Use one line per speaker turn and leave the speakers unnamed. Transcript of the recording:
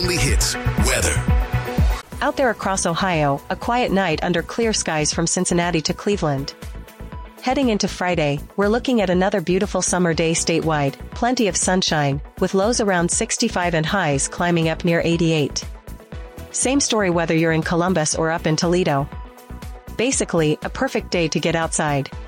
only hits, weather.
Out there across Ohio, a quiet night under clear skies from Cincinnati to Cleveland. Heading into Friday, we're looking at another beautiful summer day statewide, plenty of sunshine, with lows around 65 and highs climbing up near 88. Same story whether you're in Columbus or up in Toledo. Basically, a perfect day to get outside.